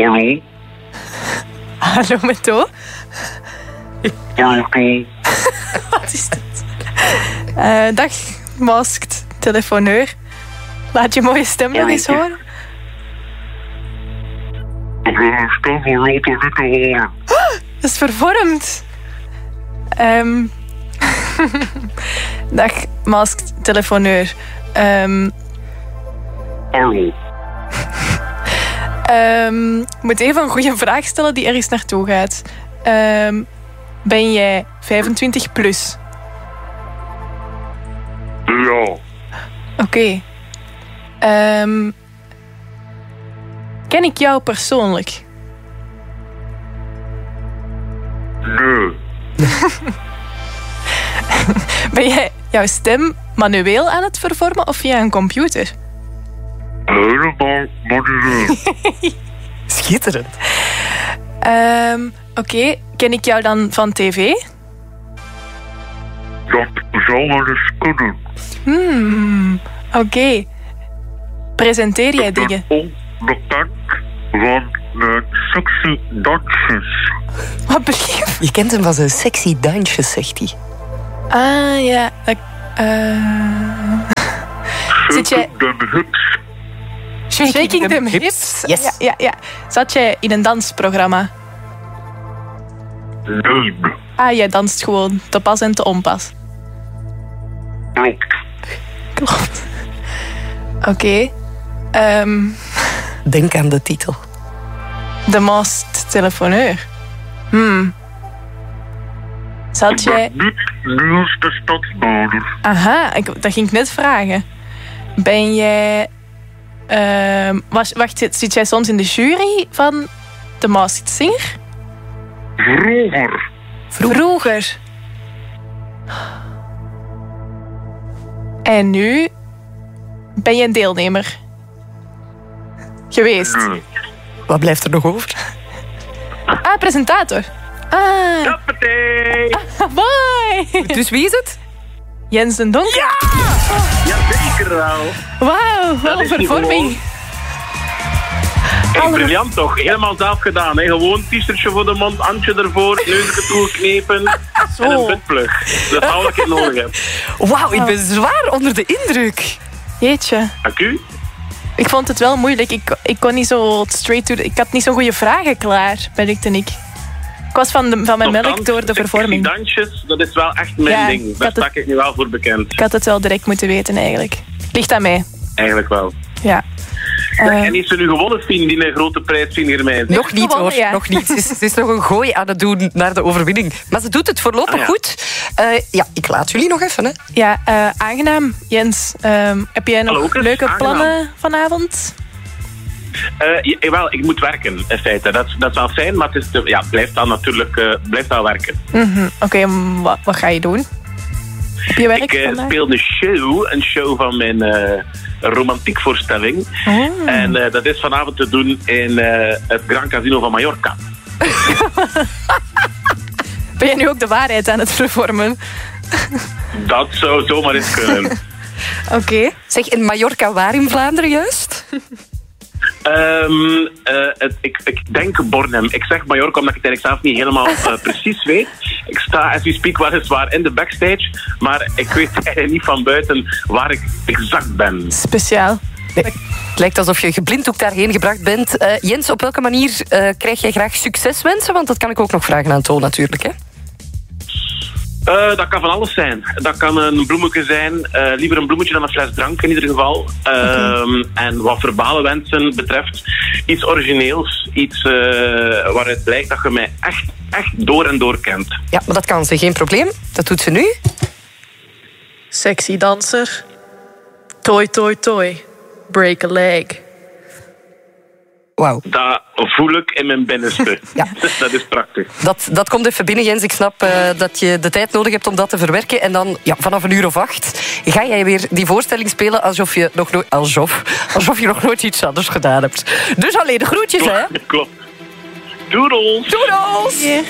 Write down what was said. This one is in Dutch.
Hallo? Hallo met To. Ja, oké. Wat is dit? Dag, masked telefoneur. Laat je mooie stem nog eens horen. Ik wil een stem van rood en witte horen. Dat is vervormd. Dag, masked telefoneur. Hallo? Ik moet even een goede vraag stellen die ergens naartoe gaat. Ben jij 25 plus? Ja. Oké. Ken ik jou persoonlijk? Nee. Ben jij jouw stem manueel aan het vervormen of via een computer? Helemaal manueel. Schitterend. Oké, ken ik jou dan van tv? Dat zou wel eens kunnen. Oké. Presenteer jij Ik ben dingen? onbekend van mijn sexy dansjes. Wat begrijp? Je kent hem van zijn sexy dansjes, zegt hij. Ah, ja. Zit jij... Shaking them hips. Shaking them hips? Yes. Ja. Zat jij in een dansprogramma? Nee. Ah, jij danst gewoon te pas en te onpas. Klopt. Klopt. Oké. Denk aan de titel. De masked telefoneur. Zat jij... Ik ben niet Niels de Stadsbader. Aha, dat ging ik net vragen. Ben jij... wacht, zit jij soms in de jury van The Masked Singer? Vroeger. En nu ben je een deelnemer geweest. Nee. Wat blijft er nog over? Ah, presentator. Ah, Hoppatee. boy. Dus wie is het? Jens den Donker. Ja! Jazeker wel. Wauw, wat een is niet vervorming. Kijk, briljant toch? Helemaal zelf gedaan. Hè? Gewoon t-shirtje voor de mond, handje ervoor, neusje toegeknepen en een buttplug. Dat is al wat ik nodig heb. Wauw, ik ben zwaar onder de indruk. Jeetje. Dank u. Ik vond het wel moeilijk. Ik kon niet zo straight to... Ik had niet zo'n goede vragen klaar, merkte ik. Ik was van mijn melk door de vervorming. Dansjes, dat is wel echt mijn Ja, ding. Daar sta ik nu wel voor bekend. Ik had het wel direct moeten weten, eigenlijk. Ligt aan mij. Eigenlijk wel. Ja. En heeft ze nu gewonnen, Fien, die een grote prijs, Fien Germijn? Nog niet gewonnen, hoor, ja. nog niet. Ze is nog een gooi aan het doen naar de overwinning. Maar ze doet het voorlopig ja. goed. Ja, ik laat jullie nog even. Hè. Ja, aangenaam. Jens, heb jij nog Hallo, Chris. leuke Aangenaam. plannen vanavond? Wel, ik moet werken, in feite. Dat is wel fijn, maar het is blijft dan natuurlijk blijft wel werken. Oké, wat ga je doen? Op je werk Ik vandaag? speel een show van mijn romantiekvoorstelling. En dat is vanavond te doen in het Gran Casino van Mallorca. Ben je nu ook de waarheid aan het vervormen? Dat zou zomaar eens kunnen. Oké. Zeg, in Mallorca, waar in Vlaanderen juist? Ik denk Bornem. Ik zeg Mallorca omdat ik het eigenlijk zelf niet helemaal precies weet. Ik sta, as we speak, weliswaar in de backstage, maar ik weet eigenlijk niet van buiten waar ik exact ben. Speciaal. Nee. Het lijkt alsof je geblinddoekt daarheen gebracht bent. Jens, op welke manier krijg jij graag succeswensen? Want dat kan ik ook nog vragen aan Toon natuurlijk, hè? Dat kan van alles zijn. Dat kan een bloemetje zijn. Liever een bloemetje dan een fles drank in ieder geval. En wat verbale wensen betreft, iets origineels. Iets waaruit blijkt dat je mij echt door en door kent. Ja, maar dat kan ze, geen probleem. Dat doet ze nu. Sexy danser. Toy, toy, toy. Break a leg. Wauw. Dat voel ik in mijn binnenste. Ja. Dat is prachtig. Dat komt even binnen, Jens. Ik snap dat je de tijd nodig hebt om dat te verwerken. En dan, vanaf 8:00 ga jij weer die voorstelling spelen alsof je nog nooit iets anders gedaan hebt. Dus alleen de groetjes, hè? Klopt. Doedels! Doedels! Hier.